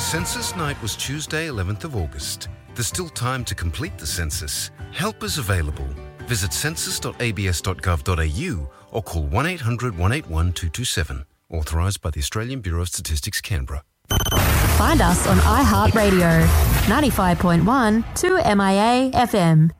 Census night was Tuesday, 11th of August. There's still time to complete the census. Help is available. Visit census.abs.gov.au or call 1800 181 227. Authorised by the Australian Bureau of Statistics, Canberra. Find us on iHeartRadio, 95.1 2 MIA FM.